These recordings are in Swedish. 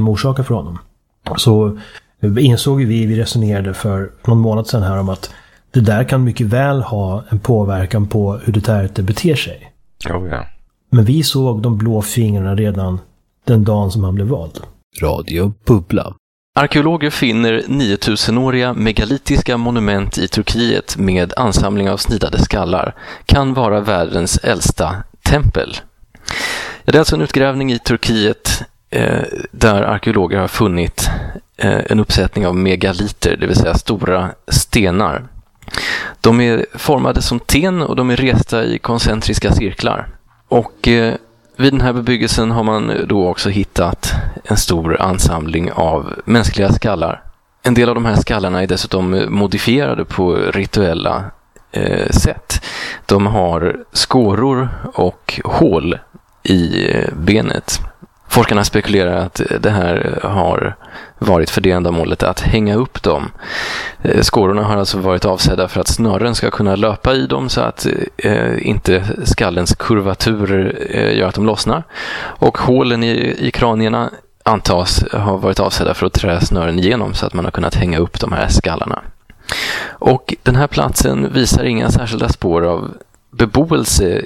som orsakar för honom. Så insåg vi resonerade för någon månad sedan här om att det där kan mycket väl ha en påverkan på hur Duterte beter sig. Oh, ja. Men vi såg de blå fingrarna redan den dagen som han blev vald. Radio Bubbla. Arkeologer finner 9000-åriga megalitiska monument i Turkiet med ansamling av snidade skallar. Kan vara världens äldsta tempel. Det är alltså en utgrävning i Turkiet där arkeologer har funnit en uppsättning av megaliter, det vill säga stora stenar. De är formade som ten och de är resta i koncentriska cirklar. Och vid den här bebyggelsen har man då också hittat en stor ansamling av mänskliga skallar. En del av de här skallarna är dessutom modifierade på rituella sätt. De har skåror och hål i benet. Forskarna spekulerar att det här har varit för det ändamålet att hänga upp dem. Skårorna har alltså varit avsedda för att snören ska kunna löpa i dem så att inte skallens kurvaturer gör att de lossnar. Och hålen i kranierna antas ha varit avsedda för att trä snören igenom så att man har kunnat hänga upp de här skallarna. Och den här platsen visar inga särskilda spår av beboelse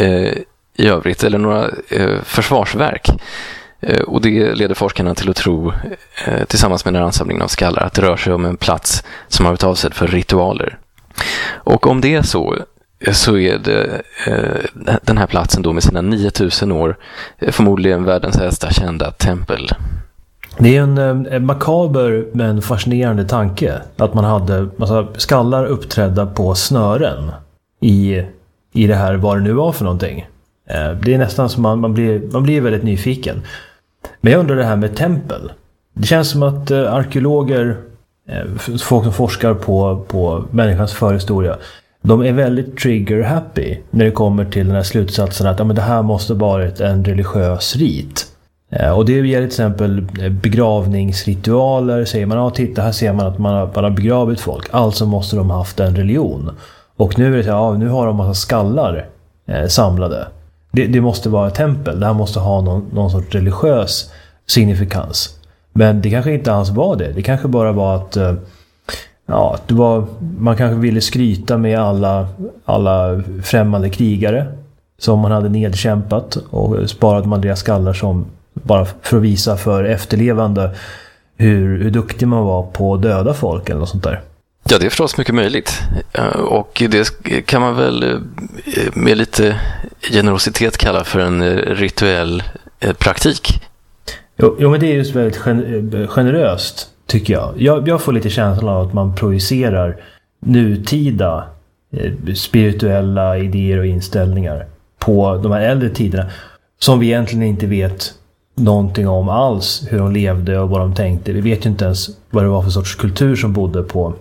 i övrigt eller några försvarsverk. Och det leder forskarna till att tro, tillsammans med den här ansamlingen av skallar, att det rör sig om en plats som har varit avsedd för ritualer. Och om det är så är det den här platsen då med sina 9000 år förmodligen världens äldsta kända tempel. Det är en makaber men fascinerande tanke att man hade massa skallar uppträdda på snören i det här, vad det nu var för någonting. Det är nästan som man blir väldigt nyfiken. Men jag undrar det här med tempel. Det känns som att arkeologer, folk som forskar på människans förhistoria, de är väldigt trigger-happy när det kommer till den här slutsatsen att men det här måste varit en religiös rit. Och det gäller till exempel begravningsritualer. Säger man, titta här ser man att man har begravit folk. Alltså måste de ha haft en religion. Och nu är det så nu har de massa skallar samlade. Det måste vara ett tempel. Det här måste ha någon sorts religiös signifikans. Men det kanske inte alls var det. Det kanske bara var att man kanske ville skryta med alla främmande krigare som man hade nedkämpat och sparat man deras skallar som bara för att visa för efterlevande hur duktig man var på att döda folk eller något sånt där. Ja, det är förstås mycket möjligt. Och det kan man väl med lite generositet kalla för en rituell praktik. Jo, men det är just väldigt generöst, tycker jag. Jag får lite känslan av att man projicerar nutida spirituella idéer och inställningar på de här äldre tiderna som vi egentligen inte vet någonting om alls, hur de levde och vad de tänkte. Vi vet ju inte ens vad det var för sorts kultur som bodde på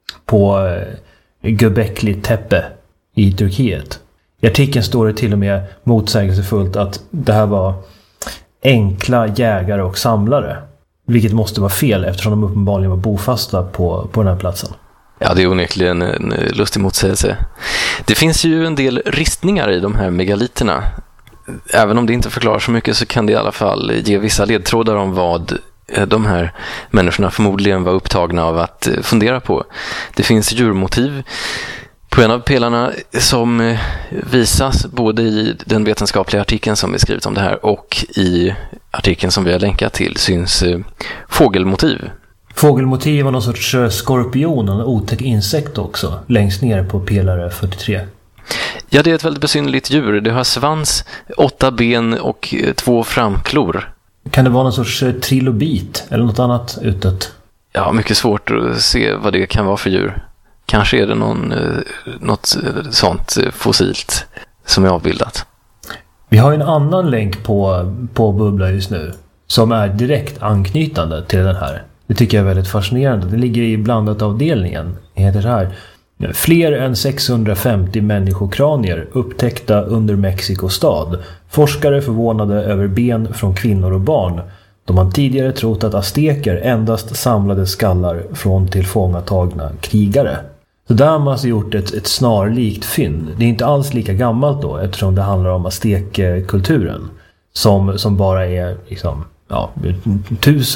Göbekli Tepe i Turkiet. I artikeln står det till och med motsägelsefullt att det här var enkla jägare och samlare. Vilket måste vara fel eftersom de uppenbarligen var bofasta på den här platsen. Ja, det är onekligen en lustig motsägelse. Det finns ju en del ristningar i de här megaliterna. Även om det inte förklarar så mycket så kan det i alla fall ge vissa ledtrådar om vad de här människorna förmodligen var upptagna av att fundera på. Det finns djurmotiv på en av pelarna som visas både i den vetenskapliga artikeln som är skrivit om det här och i artikeln som vi har länkat till syns fågelmotiv. Fågelmotiv var någon sorts skorpion, en otäck insekt också, längst ner på pelare 43. Ja, det är ett väldigt besynnerligt djur. Det har svans, 8 ben och 2 framklor. Kan det vara någon sorts trilobit eller något annat utåt? Ja, mycket svårt att se vad det kan vara för djur. Kanske är det något sånt fossilt som är avbildat. Vi har en annan länk på Bubbla just nu som är direkt anknytande till den här. Det tycker jag är väldigt fascinerande. Det ligger i blandat-avdelningen. Det heter så här: fler än 650 människokranier upptäckta under Mexiko stad. Forskare förvånade över ben från kvinnor och barn. Då man tidigare trott att azteker endast samlade skallar från tillfångatagna krigare. Så där har man alltså gjort ett snarlikt fynd. Det är inte alls lika gammalt då, eftersom det handlar om aztekkulturen som bara är liksom,